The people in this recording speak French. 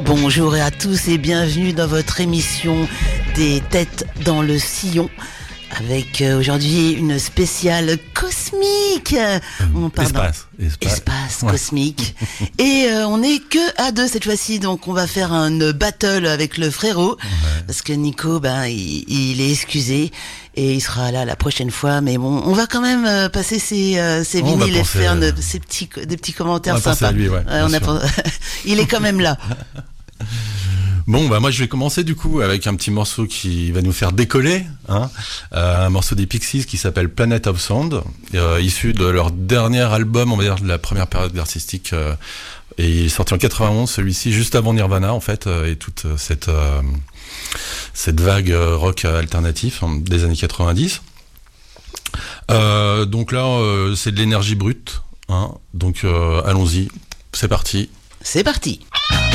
Bonjour à tous et bienvenue dans votre émission des têtes dans le sillon avec aujourd'hui une spéciale cosmique. On parle espace cosmique et on n'est que à deux cette fois-ci, donc on va faire un battle avec le frérot parce que Nico il est excusé et il sera là la prochaine fois, mais bon, on va quand même passer ses vinyles et faire des petits commentaires sympas. À lui, il est quand même là. Bon, moi je vais commencer du coup avec un petit morceau qui va nous faire décoller, un morceau des Pixies qui s'appelle Planet of Sound, issu de leur dernier album, on va dire de la première période artistique, et il est sorti en 91, celui-ci juste avant Nirvana en fait, et toute cette vague rock alternatif des années 90. Donc là, c'est de l'énergie brute, donc allons-y, c'est parti. C'est parti.